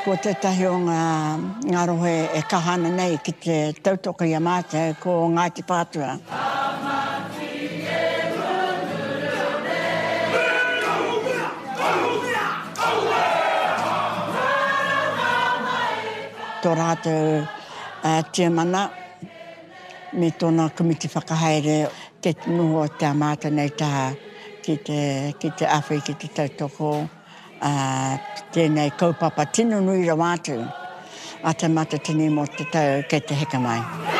Ko tētahi o ngā rohe e kahana nei ki te tautoka i a mātou ko Ngāti Pātua. Tō rātou tiamana me tōna komiti whakahaere te noho o te amata nei taha ki te awhi, ki te tautoko, tēnei kaupapa tino nui rawātu. A te mata tini mo te tau kei te heka mai.